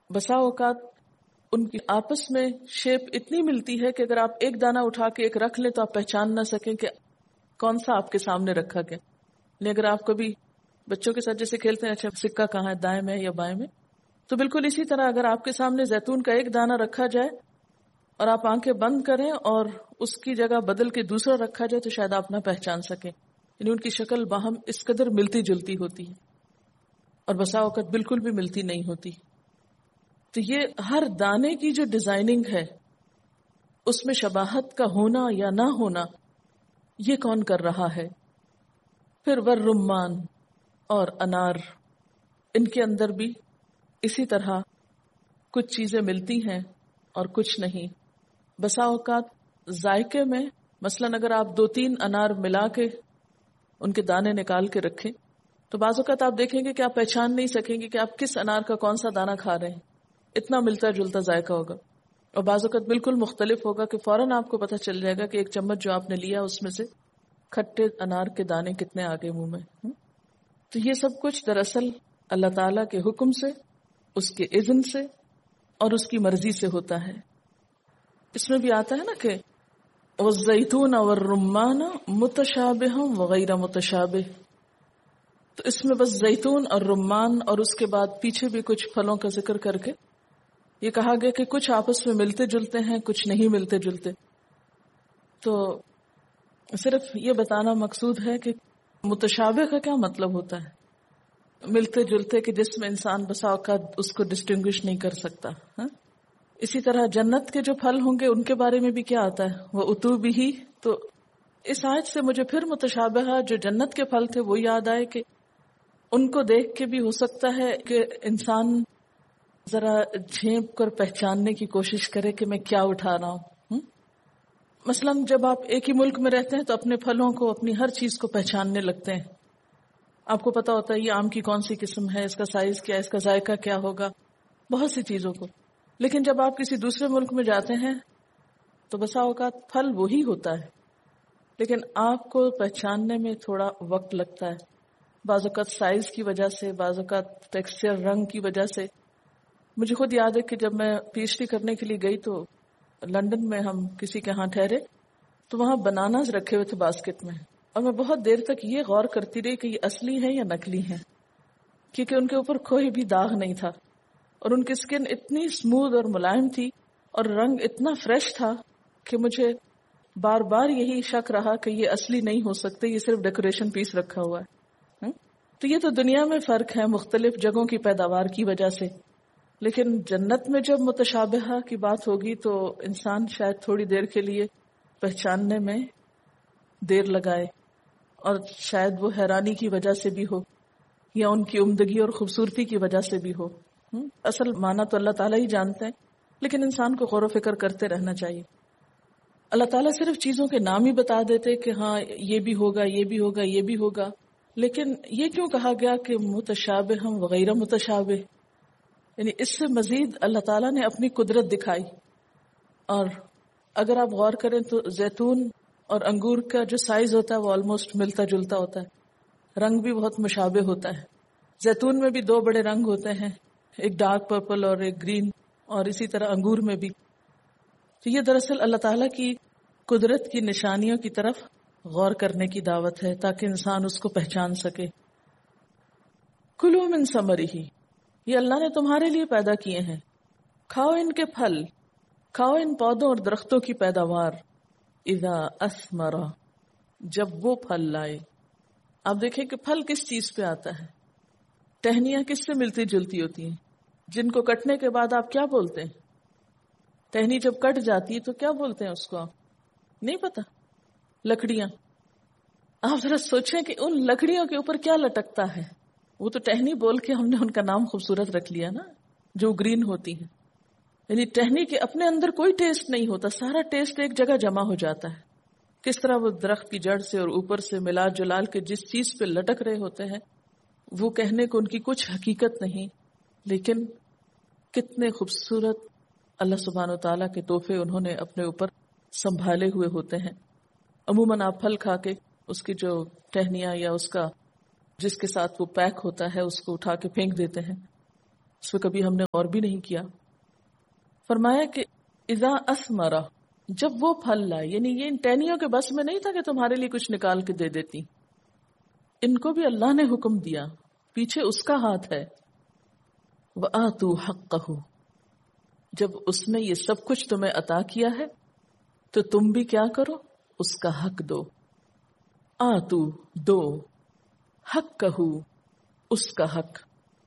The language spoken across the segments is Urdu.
بسا اوقات ان کی آپس میں شیپ اتنی ملتی ہے کہ اگر آپ ایک دانہ اٹھا کے ایک رکھ لیں تو آپ پہچان نہ سکیں کہ کون سا آپ کے سامنے رکھا گیا. لیکن اگر آپ کبھی بچوں کے ساتھ جیسے کھیلتے ہیں اچھا سکہ کہاں ہے، دائیں میں یا بائیں میں، تو بالکل اسی طرح اگر آپ کے سامنے زیتون کا ایک دانہ رکھا جائے اور آپ آنکھیں بند کریں اور اس کی جگہ بدل کے دوسرا رکھا جائے تو شاید آپ نہ پہچان سکیں. یعنی ان کی شکل باہم اس قدر ملتی جلتی ہوتی ہے اور بسا اوقات بالکل بھی ملتی نہیں ہوتی. تو یہ ہر دانے کی جو ڈیزائننگ ہے اس میں شباہت کا ہونا یا نہ ہونا یہ کون کر رہا ہے. پھر والرمان اور انار، ان کے اندر بھی اسی طرح کچھ چیزیں ملتی ہیں اور کچھ نہیں. بسا اوقات ذائقے میں مثلاً اگر آپ 2-3 انار ملا کے ان کے دانے نکال کے رکھیں تو بعض اوقات آپ دیکھیں گے کہ آپ پہچان نہیں سکیں گے کہ آپ کس انار کا کون سا دانہ کھا رہے ہیں، اتنا ملتا جلتا ذائقہ ہوگا. اور بعض اوقات بالکل مختلف ہوگا کہ فوراً آپ کو پتہ چل جائے گا کہ ایک چمچ جو آپ نے لیا اس میں سے کھٹے انار کے دانے کتنے آگے منہ میں. تو یہ سب کچھ دراصل اللہ تعالیٰ کے حکم سے، اس کے اذن سے اور اس کی مرضی سے ہوتا ہے. اس میں بھی آتا ہے نا کہ والزیتون والرمان متشابہ وغیر متشابہ، تو اس میں بس زیتون اور رمان اور اس کے بعد پیچھے بھی کچھ پھلوں کا ذکر کر کے یہ کہا گیا کہ کچھ آپس میں ملتے جلتے ہیں، کچھ نہیں ملتے جلتے. تو صرف یہ بتانا مقصود ہے کہ متشابہ کا کیا مطلب ہوتا ہے، ملتے جلتے کہ جس میں انسان بسا اوقات اس کو ڈسٹنگوش نہیں کر سکتا. اسی طرح جنت کے جو پھل ہوں گے ان کے بارے میں بھی کیا آتا ہے، وہ اتو بھی ہی. تو اس آیت سے مجھے پھر متشابہ جو جنت کے پھل تھے وہ یاد آئے کہ ان کو دیکھ کے بھی ہو سکتا ہے کہ انسان ذرا جھینپ کر پہچاننے کی کوشش کرے کہ میں کیا اٹھا رہا ہوں. مثلاً جب آپ ایک ہی ملک میں رہتے ہیں تو اپنے پھلوں کو، اپنی ہر چیز کو پہچاننے لگتے ہیں. آپ کو پتا ہوتا ہے یہ آم کی کون سی قسم ہے، اس کا سائز کیا ہے، اس کا ذائقہ کیا ہوگا، بہت سی چیزوں کو. لیکن جب آپ کسی دوسرے ملک میں جاتے ہیں تو بسا اوقات پھل وہی ہوتا ہے لیکن آپ کو پہچاننے میں تھوڑا وقت لگتا ہے، بعض اوقات سائز کی وجہ سے، بعض اوقات ٹیکسچر، رنگ کی وجہ سے. مجھے خود یاد ہے کہ جب میں پی ایچ ڈی کرنے کے لیے گئی تو لندن میں ہم کسی کے ہاں ٹھہرے تو وہاں بناناز رکھے ہوئے تھے باسکٹ میں، اور میں بہت دیر تک یہ غور کرتی رہی کہ یہ اصلی ہیں یا نکلی ہیں، کیونکہ ان کے اوپر کوئی بھی داغ نہیں تھا اور ان کی سکن اتنی سموتھ اور ملائم تھی اور رنگ اتنا فریش تھا کہ مجھے بار بار یہی شک رہا کہ یہ اصلی نہیں ہو سکتے، یہ صرف ڈیکوریشن پیس رکھا ہوا ہے. تو یہ تو دنیا میں فرق ہے مختلف جگہوں کی پیداوار کی وجہ سے، لیکن جنت میں جب متشابہہ کی بات ہوگی تو انسان شاید تھوڑی دیر کے لیے پہچاننے میں دیر لگائے، اور شاید وہ حیرانی کی وجہ سے بھی ہو یا ان کی عمدگی اور خوبصورتی کی وجہ سے بھی ہو. اصل معنی تو اللہ تعالیٰ ہی جانتے ہیں، لیکن انسان کو غور و فکر کرتے رہنا چاہیے. اللہ تعالیٰ صرف چیزوں کے نام ہی بتا دیتے کہ ہاں یہ بھی ہوگا، یہ بھی ہوگا، یہ بھی ہوگا، لیکن یہ کیوں کہا گیا کہ متشابہ وغیر متشابہ؟ یعنی اس سے مزید اللہ تعالیٰ نے اپنی قدرت دکھائی. اور اگر آپ غور کریں تو زیتون اور انگور کا جو سائز ہوتا ہے وہ آلموسٹ ملتا جلتا ہوتا ہے، رنگ بھی بہت مشابہ ہوتا ہے. زیتون میں بھی 2 بڑے رنگ ہوتے ہیں، ایک ڈارک پرپل اور ایک گرین، اور اسی طرح انگور میں بھی. تو یہ دراصل اللہ تعالیٰ کی قدرت کی نشانیوں کی طرف غور کرنے کی دعوت ہے تاکہ انسان اس کو پہچان سکے. کلوا من ثمرہ، یہ اللہ نے تمہارے لیے پیدا کیے ہیں، کھاؤ ان کے پھل، کھاؤ ان پودوں اور درختوں کی پیداوار. اذا اثمر، جب وہ پھل لائے. آپ دیکھیں کہ پھل کس چیز پہ آتا ہے، ٹہنیاں کس سے ملتی جلتی ہوتی ہیں، جن کو کٹنے کے بعد آپ کیا بولتے ہیں؟ ٹہنی جب کٹ جاتی ہے تو کیا بولتے ہیں اس کو؟ آپ نہیں پتا؟ لکڑیاں. آپ ذرا سوچیں کہ ان لکڑیوں کے اوپر کیا لٹکتا ہے. وہ تو ٹہنی بول کے ہم نے ان کا نام خوبصورت رکھ لیا نا، جو گرین ہوتی ہیں. یعنی ٹہنی کے اپنے اندر کوئی ٹیسٹ نہیں ہوتا، سارا ٹیسٹ ایک جگہ جمع ہو جاتا ہے. کس طرح وہ درخت کی جڑ سے اور اوپر سے ملا جلال کے جس چیز پہ لٹک رہے ہوتے ہیں وہ کہنے کو ان کی کچھ حقیقت نہیں، لیکن کتنے خوبصورت اللہ سبحانہ و تعالیٰ کے تحفے انہوں نے اپنے اوپر سنبھالے ہوئے ہوتے ہیں. عموماً آپ پھل کھا کے اس کی جو ٹہنیاں یا اس کا جس کے ساتھ وہ پیک ہوتا ہے اس کو اٹھا کے پھینک دیتے ہیں، اس پہ کبھی ہم نے غور بھی نہیں کیا. فرمایا کہ اذا اثمرا، جب وہ پھل لائے، یعنی یہ ان ٹہنیوں کے بس میں نہیں تھا کہ تمہارے لیے کچھ نکال کے دے دیتی، ان کو بھی اللہ نے حکم دیا، پیچھے اس کا ہاتھ ہے. وَآتُوا حَقَّهُ، جب اس نے یہ سب کچھ تمہیں عطا کیا ہے تو تم بھی کیا کرو، اس کا حق دو. آتو، دو، حقہ، اس کا حق.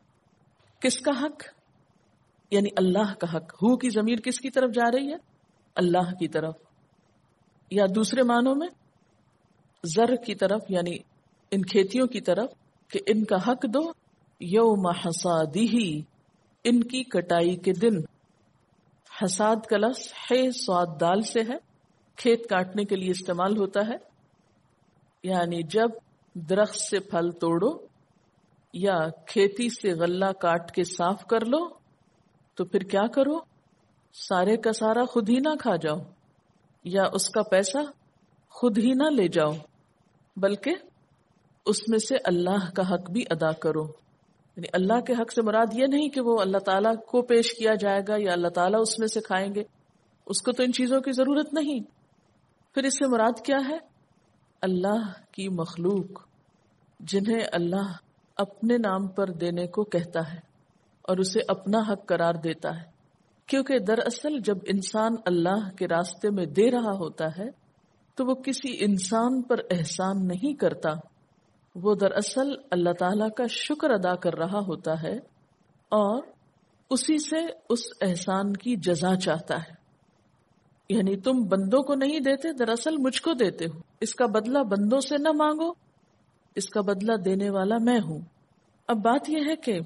کس کا حق؟ یعنی اللہ کا حق. ہو کی ضمیر کس کی طرف جا رہی ہے؟ اللہ کی طرف. یا دوسرے معنوں میں زر کی طرف، یعنی ان کھیتیوں کی طرف، کہ ان کا حق دو یوم حصادہ، ان کی کٹائی کے دن. حساد کا لفظ ہے صاد دال سے ہے، کھیت کاٹنے کے لیے استعمال ہوتا ہے. یعنی جب درخت سے پھل توڑو یا کھیتی سے غلہ کاٹ کے صاف کر لو تو پھر کیا کرو، سارے کا سارا خود ہی نہ کھا جاؤ یا اس کا پیسہ خود ہی نہ لے جاؤ، بلکہ اس میں سے اللہ کا حق بھی ادا کرو. یعنی اللہ کے حق سے مراد یہ نہیں کہ وہ اللہ تعالیٰ کو پیش کیا جائے گا یا اللہ تعالیٰ اس میں سے کھائیں گے، اس کو تو ان چیزوں کی ضرورت نہیں. پھر اس سے مراد کیا ہے؟ اللہ کی مخلوق جنہیں اللہ اپنے نام پر دینے کو کہتا ہے اور اسے اپنا حق قرار دیتا ہے. کیونکہ دراصل جب انسان اللہ کے راستے میں دے رہا ہوتا ہے تو وہ کسی انسان پر احسان نہیں کرتا، وہ دراصل اللہ تعالیٰ کا شکر ادا کر رہا ہوتا ہے اور اسی سے اس احسان کی جزا چاہتا ہے. یعنی تم بندوں کو نہیں دیتے، دراصل مجھ کو دیتے ہو. اس کا بدلہ بندوں سے نہ مانگو، اس کا بدلہ دینے والا میں ہوں. اب بات یہ ہے کہ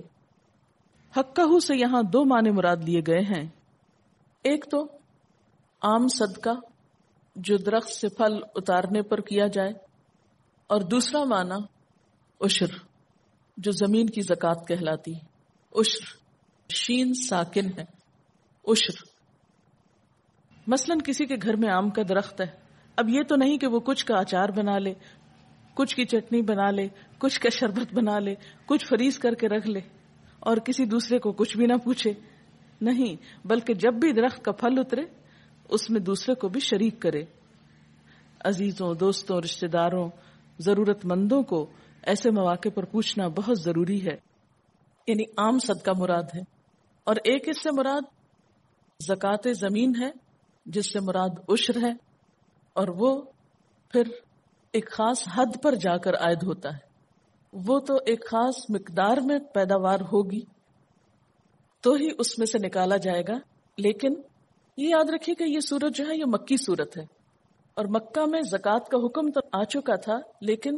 حقہ سے یہاں دو معنی مراد لیے گئے ہیں. ایک تو عام صدقہ جو درخت سے پھل اتارنے پر کیا جائے، اور دوسرا معنی عشر جو زمین کی زکوٰۃ کہلاتی ہے. عشر شین ساکن ہے، عشر. مثلاً کسی کے گھر میں آم کا درخت ہے، اب یہ تو نہیں کہ وہ کچھ کا اچار بنا لے، کچھ کی چٹنی بنا لے، کچھ کا شربت بنا لے، کچھ فریز کر کے رکھ لے اور کسی دوسرے کو کچھ بھی نہ پوچھے. نہیں، بلکہ جب بھی درخت کا پھل اترے اس میں دوسرے کو بھی شریک کرے. عزیزوں، دوستوں، رشتہ داروں، ضرورت مندوں کو ایسے مواقع پر پوچھنا بہت ضروری ہے. یعنی عام صدقہ مراد ہے. اور ایک اس سے مراد زکوٰۃ زمین ہے جس سے مراد عشر ہے، اور وہ پھر ایک خاص حد پر جا کر عائد ہوتا ہے. وہ تو ایک خاص مقدار میں پیداوار ہوگی تو ہی اس میں سے نکالا جائے گا. لیکن یہ یاد رکھیے کہ یہ سورت جو ہے یہ مکی سورت ہے، اور مکہ میں زکوٰۃ کا حکم تو آ چکا تھا، لیکن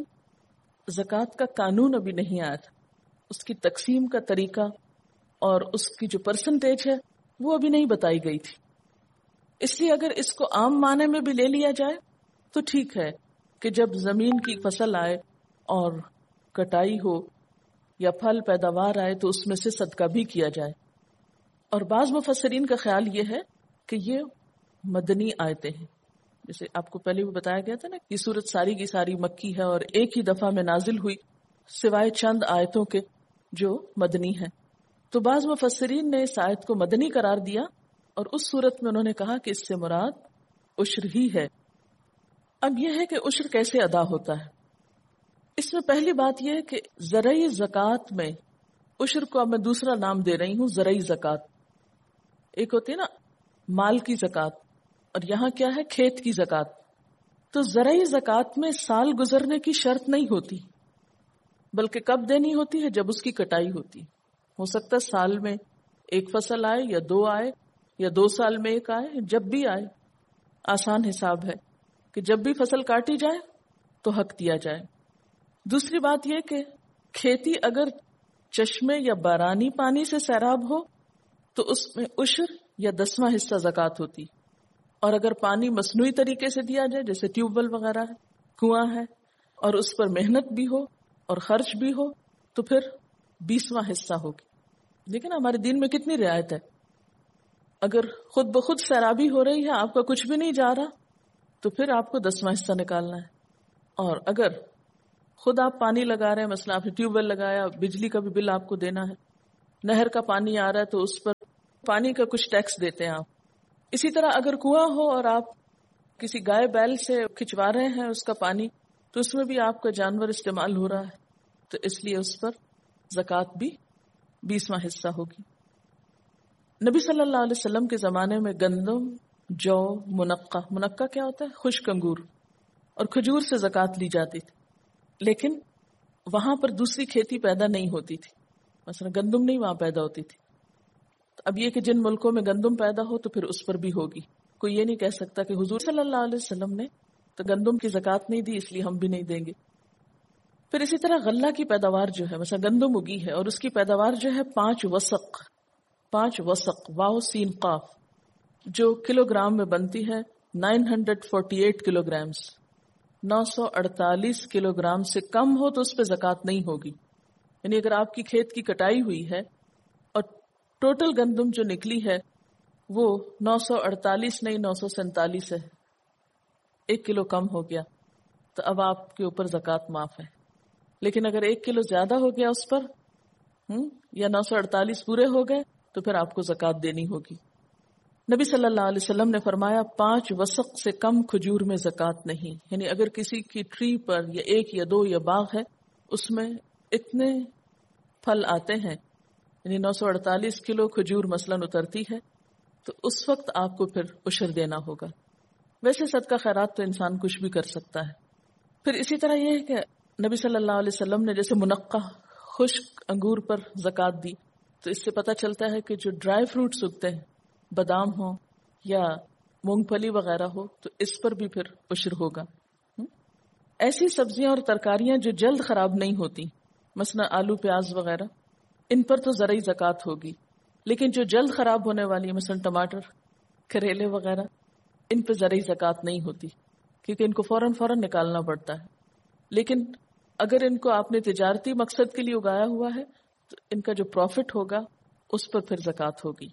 زکوٰۃ کا قانون ابھی نہیں آیا تھا. اس کی تقسیم کا طریقہ اور اس کی جو پرسنٹیج ہے وہ ابھی نہیں بتائی گئی تھی. اس لیے اگر اس کو عام معنی میں بھی لے لیا جائے تو ٹھیک ہے کہ جب زمین کی فصل آئے اور کٹائی ہو یا پھل پیداوار آئے تو اس میں سے صدقہ بھی کیا جائے. اور بعض مفسرین کا خیال یہ ہے کہ یہ مدنی آیتیں ہیں. جیسے آپ کو پہلے بھی بتایا گیا تھا نا، یہ سورت ساری کی ساری مکی ہے اور ایک ہی دفعہ میں نازل ہوئی سوائے چند آیتوں کے جو مدنی ہیں. تو بعض مفسرین نے اس آیت کو مدنی قرار دیا اور اس صورت میں انہوں نے کہا کہ اس سے مراد عشر ہی ہے. اب یہ ہے کہ عشر کیسے ادا ہوتا ہے. اس میں پہلی بات یہ ہے کہ زرعی زکوٰۃ میں عشر کو اب میں دوسرا نام دے رہی ہوں، زرعی زکوٰۃ. ایک ہوتی ہے نا مال کی زکوٰۃ، اور یہاں کیا ہے کھیت کی زکوٰۃ. تو زرعی زکوٰۃ میں سال گزرنے کی شرط نہیں ہوتی، بلکہ کب دینی ہوتی ہے؟ جب اس کی کٹائی ہوتی. ہو سکتا ہے سال میں ایک فصل آئے یا دو آئے یا 2 سال میں ایک آئے، جب بھی آئے. آسان حساب ہے کہ جب بھی فصل کاٹی جائے تو حق دیا جائے. دوسری بات یہ کہ کھیتی اگر چشمے یا بارانی پانی سے سیراب ہو تو اس میں عشر یا 10واں حصہ زکوٰۃ ہوتی. اور اگر پانی مصنوعی طریقے سے دیا جائے جیسے ٹیوب ویل وغیرہ ہے، کنواں ہے، اور اس پر محنت بھی ہو اور خرچ بھی ہو تو پھر 20واں حصہ ہوگی. لیکن ہمارے دین میں کتنی رعایت ہے. اگر خود بخود سیرابی ہو رہی ہے، آپ کا کچھ بھی نہیں جا رہا، تو پھر آپ کو 10واں حصہ نکالنا ہے. اور اگر خود آپ پانی لگا رہے ہیں، مثلا آپ نے ٹیوب ویل لگایا، بجلی کا بھی بل آپ کو دینا ہے، نہر کا پانی آ رہا ہے تو اس پر پانی کا کچھ ٹیکس دیتے ہیں آپ. اسی طرح اگر کنواں ہو اور آپ کسی گائے بیل سے کھنچوا رہے ہیں اس کا پانی, تو اس میں بھی آپ کا جانور استعمال ہو رہا ہے, تو اس لیے اس پر زکوٰۃ بھی 20واں حصہ ہوگی. نبی صلی اللہ علیہ وسلم کے زمانے میں گندم, جو, منقع کیا ہوتا ہے, خشک انگور اور کھجور سے زکوٰۃ لی جاتی تھی, لیکن وہاں پر دوسری کھیتی پیدا نہیں ہوتی تھی. مثلا گندم نہیں وہاں پیدا ہوتی تھی. اب یہ کہ جن ملکوں میں گندم پیدا ہو تو پھر اس پر بھی ہوگی. کوئی یہ نہیں کہہ سکتا کہ حضور صلی اللہ علیہ وسلم نے تو گندم کی زکوٰۃ نہیں دی اس لیے ہم بھی نہیں دیں گے. پھر اسی طرح غلہ کی پیداوار جو ہے, مثلا گندم اگی ہے اور اس کی پیداوار جو ہے 5 وسق واو سین قاف, جو کلو گرام میں بنتی ہے 948 کلو گرامز, 948 کلو گرام سے کم ہو تو اس پہ زکوٰۃ نہیں ہوگی. یعنی اگر آپ کی کھیت کی کٹائی ہوئی ہے اور ٹوٹل گندم جو نکلی ہے وہ 948 نہیں 947 ہے, 1 کلو کم ہو گیا, تو اب آپ کے اوپر زکوٰۃ معاف ہے. لیکن اگر 1 کلو زیادہ ہو گیا اس پر یا 948 پورے ہو گئے تو پھر آپ کو زکوٰۃ دینی ہوگی. نبی صلی اللہ علیہ وسلم نے فرمایا 5 وسق سے کم کھجور میں زکوٰۃ نہیں. یعنی اگر کسی کی ٹری پر یا 1 یا 2 یا باغ ہے اس میں اتنے پھل آتے ہیں, یعنی 948 کلو کھجور مثلاً اترتی ہے, تو اس وقت آپ کو پھر عشر دینا ہوگا. ویسے صدقہ خیرات تو انسان کچھ بھی کر سکتا ہے. پھر اسی طرح یہ ہے کہ نبی صلی اللہ علیہ وسلم نے جیسے منقع خشک انگور پر زکوٰۃ دی, تو اس سے پتہ چلتا ہے کہ جو ڈرائی فروٹس اگتے ہیں, بادام ہو یا مونگ پھلی وغیرہ ہو, تو اس پر بھی پھر عشر ہوگا. ایسی سبزیاں اور ترکاریاں جو جلد خراب نہیں ہوتی, مثلا آلو پیاز وغیرہ, ان پر تو زرعی زکوٰۃ ہوگی. لیکن جو جلد خراب ہونے والی مثلا ٹماٹر, کریلے وغیرہ, ان پہ زرعی زکوٰۃ نہیں ہوتی کیونکہ ان کو فوراً نکالنا پڑتا ہے. لیکن اگر ان کو آپ نے تجارتی مقصد کے لیے اگایا ہوا ہے تو ان کا جو پروفٹ ہوگا اس پر پھر زکوٰۃ ہوگی.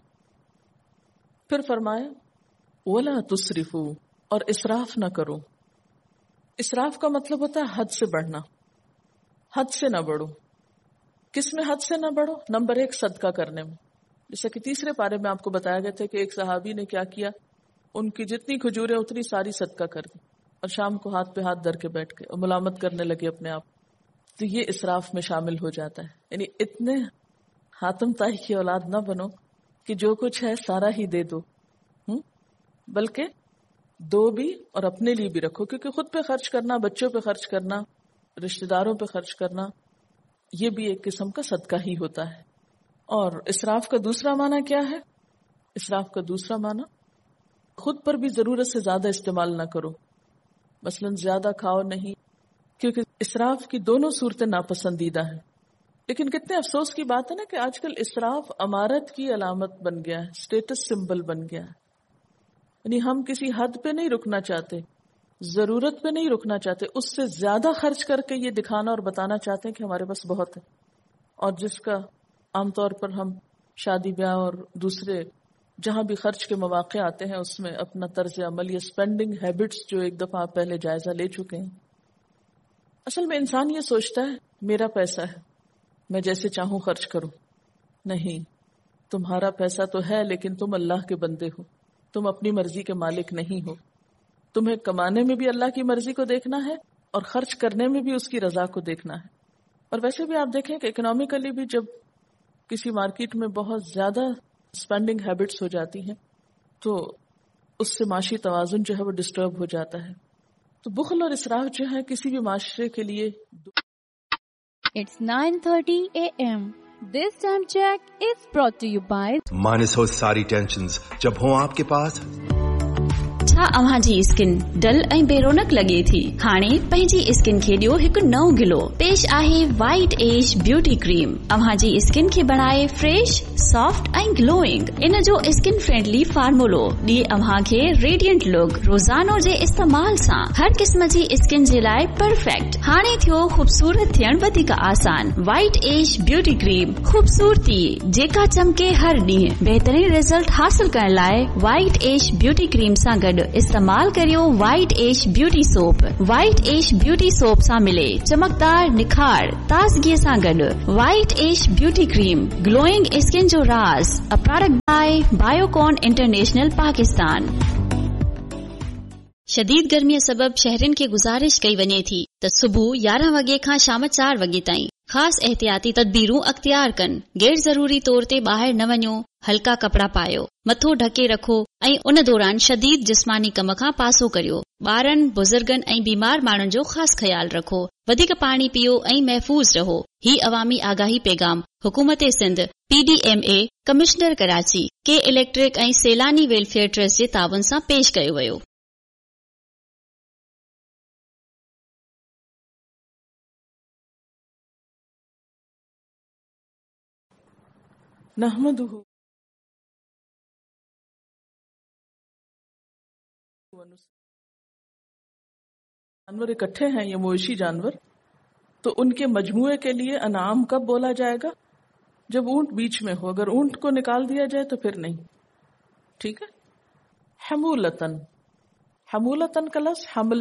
پھر فرمایا وَلَا تُسْرِفُوا, اور اسراف نہ کرو. اسراف کا مطلب ہوتا ہے حد سے بڑھنا. حد سے نہ بڑھو. کس میں حد سے نہ بڑھو؟ نمبر 1 صدقہ کرنے میں. جیسا کہ تیسرے پارے میں آپ کو بتایا گیا تھا کہ ایک صحابی نے کیا کیا, ان کی جتنی کھجوریں اتنی ساری صدقہ کر دی اور شام کو ہاتھ پہ ہاتھ دھر کے بیٹھ کے اور ملامت کرنے لگے اپنے آپ. تو یہ اسراف میں شامل ہو جاتا ہے. یعنی اتنے حاتم طائی کی اولاد نہ بنو کہ جو کچھ ہے سارا ہی دے دو, بلکہ دو بھی اور اپنے لیے بھی رکھو, کیونکہ خود پہ خرچ کرنا, بچوں پہ خرچ کرنا, رشتہ داروں پہ خرچ کرنا, یہ بھی ایک قسم کا صدقہ ہی ہوتا ہے. اور اسراف کا دوسرا معنی کیا ہے؟ اسراف کا دوسرا معنی خود پر بھی ضرورت سے زیادہ استعمال نہ کرو. مثلا زیادہ کھاؤ نہیں, کیونکہ اسراف کی دونوں صورتیں ناپسندیدہ ہیں. لیکن کتنے افسوس کی بات ہے نا کہ آج کل اسراف امارت کی علامت بن گیا ہے, اسٹیٹس سمبل بن گیا ہے. یعنی ہم کسی حد پہ نہیں رکنا چاہتے, ضرورت پہ نہیں رکنا چاہتے, اس سے زیادہ خرچ کر کے یہ دکھانا اور بتانا چاہتے ہیں کہ ہمارے پاس بہت ہے. اور جس کا عام طور پر ہم شادی بیاہ اور دوسرے جہاں بھی خرچ کے مواقع آتے ہیں اس میں اپنا طرز عمل یا اسپینڈنگ ہیبٹس جو ایک دفعہ آپ پہلے جائزہ لے چکے ہیں. اصل میں انسان یہ سوچتا ہے میرا پیسہ ہے, میں جیسے چاہوں خرچ کروں. نہیں, تمہارا پیسہ تو ہے لیکن تم اللہ کے بندے ہو, تم اپنی مرضی کے مالک نہیں ہو. تمہیں کمانے میں بھی اللہ کی مرضی کو دیکھنا ہے اور خرچ کرنے میں بھی اس کی رضا کو دیکھنا ہے. اور ویسے بھی آپ دیکھیں کہ اکنامیکلی بھی جب کسی مارکیٹ میں بہت زیادہ اسپینڈنگ ہیبٹس ہو جاتی ہیں تو اس سے معاشی توازن جو ہے وہ ڈسٹرب ہو جاتا ہے. تو بخل اور اسراف جو ہے کسی بھی معاشرے کے لیے. It's 9:30 a.m. This time check is brought to you by مانس ہو ساری ٹینشنز جب ہوں آپ کے پاس. छा अव्हां जी स्किन डल ऐं बेरोनक लॻे थी? हाणे पंहिंजी स्किन खे ॾियो हिकु नओं ग्लो. पेश आहे वाइट एज ब्यूटी क्रीम. अव्हां जी स्किन खे बणाए फ्रेश, सॉफ्ट ऐं ग्लोइंग. इन जो स्किन फ्रेंडली फार्मूलो ॾिए अव्हां खे रेडियंट लुक. रोज़ानो जे इस्तेमाल सां हर क़िस्म जी स्किन जे लाइ परफेक्ट. हाणे थियो ख़ूबसूरत थियण वधीक आसान. वाइट एज ब्यूटी क्रीम, ख़ूबसूरती जेका चमके हर ॾींहुं. बहितरीन रिज़ल्ट हासिल करण लाइ वाइट एज ब्यूटी क्रीम सां गॾु इस्तेमाल करियो वाइट एश ब्यूटी सोप। वाइट एश ब्यूटी सोप सां मिले चमकदार निखार ताज़गी सां गॾु वाइट एश ब्यूटी क्रीम, ग्लोइंग स्किन जो राज, a product bye Biocon international Pakistan. शदीद गर्मीअ सबब शहरनि खे गुज़ारिश कई वञे थी त सुबुह 11 वॻे खां शाम 4 वॻे ताईं ख़ासि एहतियाती तदबीरूं अख्तियार कनि। गैर ज़रूरी तौर ते ॿाहिरि न वञो, हल्का कपड़ा पायो, मथो ढके रखो ऐं उन दौरान शदीद जिस्मानी कम खां पासो करियो। ॿारनि, बुज़ुर्गनि ऐं बीमार माण्हुनि जो ख़ासि ख्याल रखो। वधीक पाणी पियो ऐं महफ़ूज़ रहो। ही अवामी आगाही पैगाम हुकूमत सिंध, PDMA, कमिश्नर कराची, के इलेक्ट्रिक ऐं सैलानी वेलफेयर ट्रस्ट जे ताउन सां पेश कयो वियो। नहमदुहु जानवर इकट्ठे हैं, ये मवेशी जानवर, तो उनके मजमुए के लिए अनाम कब बोला जाएगा? जब ऊंट बीच में हो। अगर ऊंट को निकाल दिया जाए तो फिर नहीं। ठीक है। हमूलतन, हमूलतन का लफ्ज़ हमल